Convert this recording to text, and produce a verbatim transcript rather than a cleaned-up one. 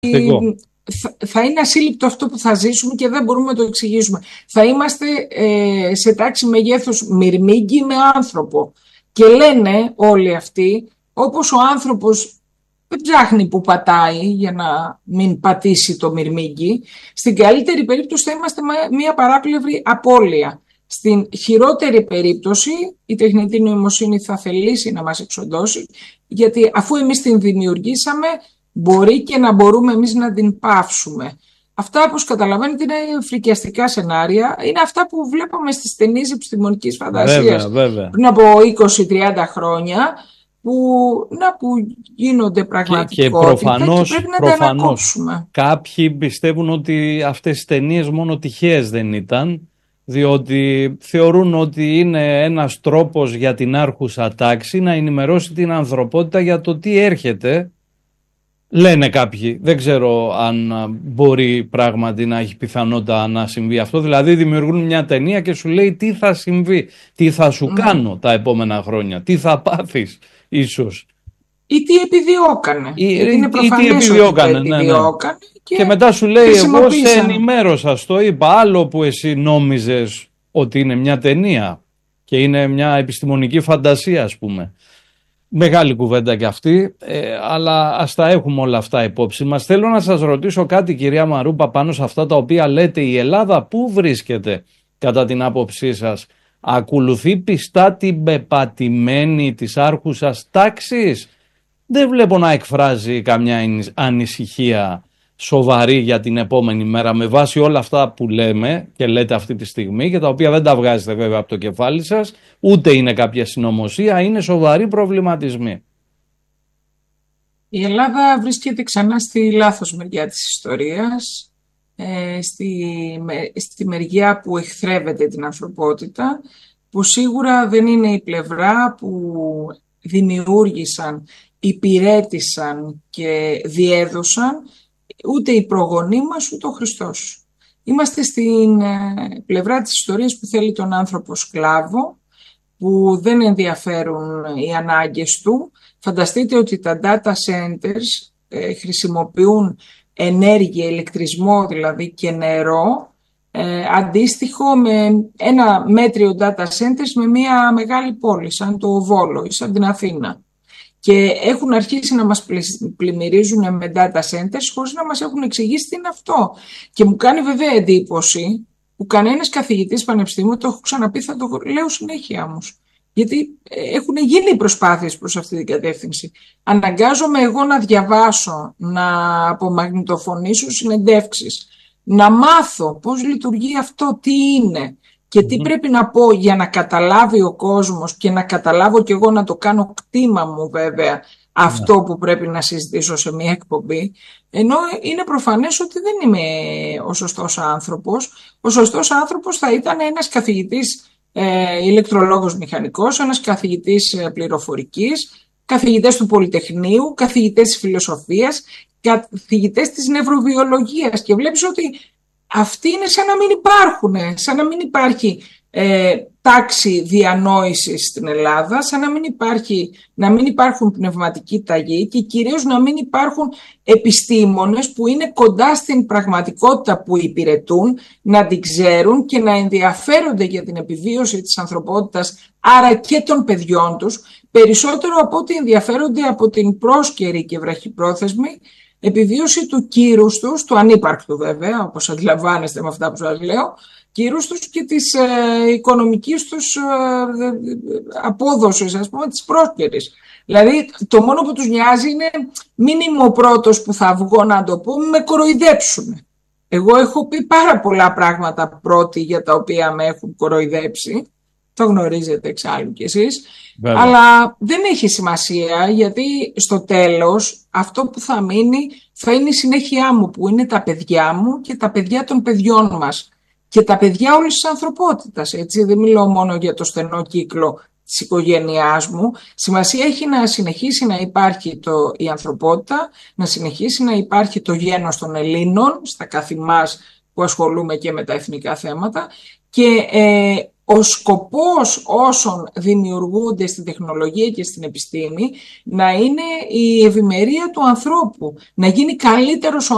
θα, θα είναι ασύλληπτο αυτό που θα ζήσουμε και δεν μπορούμε να το εξηγήσουμε. Θα είμαστε ε, σε τάξη μεγέθους μυρμήγκι με άνθρωπο. Και λένε όλοι αυτοί, όπως ο άνθρωπος δεν ψάχνει που πατάει για να μην πατήσει το μυρμήγκι, στην καλύτερη περίπτωση θα είμαστε μια παράπλευρη απώλεια. Στην χειρότερη περίπτωση η τεχνητή νοημοσύνη θα θελήσει να μας εξοντώσει, γιατί αφού εμείς την δημιουργήσαμε μπορεί και να μπορούμε εμείς να την παύσουμε. Αυτά, όπως καταλαβαίνετε, είναι φρικιαστικά σενάρια. Είναι αυτά που βλέπαμε στις ταινίες επιστημονικής φαντασίας βέβαια, βέβαια. πριν από είκοσι τριάντα χρόνια, που, να, που γίνονται πραγματικότητα και, και, προφανώς, και πρέπει να προφανώς, τα ανακόψουμε. Κάποιοι πιστεύουν ότι αυτές οι ταινίες μόνο τυχαίες δεν ήταν, διότι θεωρούν ότι είναι ένας τρόπος για την άρχουσα τάξη να ενημερώσει την ανθρωπότητα για το τι έρχεται. Λένε κάποιοι, δεν ξέρω αν μπορεί πράγματι να έχει πιθανότητα να συμβεί αυτό. Δηλαδή δημιουργούν μια ταινία και σου λέει τι θα συμβεί, τι θα σου ναι. κάνω τα επόμενα χρόνια, τι θα πάθεις ίσως. Ή τι επιδιώκανε. Ή, είναι ή τι επιδιώκανε, ότι ναι, ναι. Και, και μετά σου λέει εγώ σε ενημέρωσα, στο είπα, άλλο που εσύ νόμιζες ότι είναι μια ταινία και είναι μια επιστημονική φαντασία, ας πούμε. Μεγάλη κουβέντα και αυτή, ε, αλλά ας τα έχουμε όλα αυτά υπόψη μας. Θέλω να σας ρωτήσω κάτι, κυρία Μαρούπα, πάνω σε αυτά τα οποία λέτε. Η Ελλάδα πού βρίσκεται κατά την άποψή σας? Ακολουθεί πιστά την πεπατημένη της άρχουσας τάξης? Δεν βλέπω να εκφράζει καμιά ανησυχία σοβαρή για την επόμενη μέρα με βάση όλα αυτά που λέμε και λέτε αυτή τη στιγμή, και τα οποία δεν τα βγάζετε βέβαια από το κεφάλι σας, ούτε είναι κάποια συνωμοσία, είναι σοβαροί προβληματισμοί. Η Ελλάδα βρίσκεται ξανά στη λάθος μεριά της ιστορίας, ε, στη, στη μεριά που εχθρεύεται την ανθρωπότητα, που σίγουρα δεν είναι η πλευρά που δημιούργησαν, υπηρέτησαν και διέδωσαν ούτε οι προγονείς μας, ούτε ο Χριστός. Είμαστε στην πλευρά της ιστορίας που θέλει τον άνθρωπο σκλάβο, που δεν ενδιαφέρουν οι ανάγκες του. Φανταστείτε ότι τα data centers ε, χρησιμοποιούν ενέργεια, ηλεκτρισμό δηλαδή και νερό, ε, αντίστοιχο με ένα μέτριο data centers με μια μεγάλη πόλη σαν το Βόλο ή σαν την Αθήνα. Και έχουν αρχίσει να μας πλημμυρίζουν με data centers χωρίς να μας έχουν εξηγήσει τι είναι αυτό. Και μου κάνει βέβαια εντύπωση που κανένας καθηγητής πανεπιστήμιου, το έχω ξαναπεί, θα το λέω συνέχεια όμως. Γιατί έχουν γίνει προσπάθειες προς αυτή την κατεύθυνση. Αναγκάζομαι εγώ να διαβάσω, να απομαγνητοφωνήσω συνεντεύξεις, να μάθω πώς λειτουργεί αυτό, τι είναι και τι mm-hmm. πρέπει να πω για να καταλάβει ο κόσμος και να καταλάβω κι εγώ να το κάνω κτήμα μου βέβαια αυτό yeah. που πρέπει να συζητήσω σε μια εκπομπή, ενώ είναι προφανές ότι δεν είμαι ο σωστός άνθρωπος. Ο σωστός άνθρωπος θα ήταν ένας καθηγητής ε, ηλεκτρολόγος μηχανικός, ένας καθηγητής ε, πληροφορικής, καθηγητές του Πολυτεχνείου, καθηγητές της φιλοσοφίας, καθηγητές της νευροβιολογίας, και βλέπεις ότι αυτοί είναι σαν να μην υπάρχουν, σαν να μην υπάρχει ε, τάξη διανόησης στην Ελλάδα, σαν να μην, υπάρχει, να μην υπάρχουν πνευματικοί ταγοί και κυρίως να μην υπάρχουν επιστήμονες που είναι κοντά στην πραγματικότητα που υπηρετούν, να την ξέρουν και να ενδιαφέρονται για την επιβίωση της ανθρωπότητας, άρα και των παιδιών τους, περισσότερο από ό,τι ενδιαφέρονται από την πρόσκαιρη και βραχυπρόθεσμη επιβίωση του κύρους τους, του ανύπαρκτου βέβαια, όπως αντιλαμβάνεστε με αυτά που σας λέω, κύρους τους και της ε, οικονομικής τους ε, απόδοσης, ας πούμε, της πρόσκαιρης. Δηλαδή, το μόνο που τους νοιάζει είναι μην είμαι ο πρώτος που θα βγω να το πω, με κοροϊδέψουν. Εγώ έχω πει πάρα πολλά πράγματα πρώτοι για τα οποία με έχουν κοροϊδέψει. Το γνωρίζετε εξάλλου κι εσείς. Βέβαια. Αλλά δεν έχει σημασία, γιατί στο τέλος αυτό που θα μείνει θα είναι η συνέχεια μου, που είναι τα παιδιά μου και τα παιδιά των παιδιών μας και τα παιδιά όλης της ανθρωπότητας. Έτσι, δεν μιλώ μόνο για το στενό κύκλο της οικογένειάς μου. Σημασία έχει να συνεχίσει να υπάρχει το, η ανθρωπότητα, να συνεχίσει να υπάρχει το γένος των Ελλήνων στα καθημάς που ασχολούμαι και με τα εθνικά θέματα, και ε, ο σκοπός όσων δημιουργούνται στην τεχνολογία και στην επιστήμη να είναι η ευημερία του ανθρώπου, να γίνει καλύτερος ο